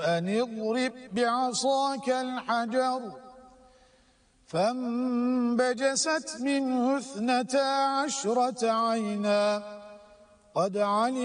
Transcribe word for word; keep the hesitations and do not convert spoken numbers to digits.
أن اضرب بعصاك الحجر فانبجست منه اثنتا عشرة عينا قد علم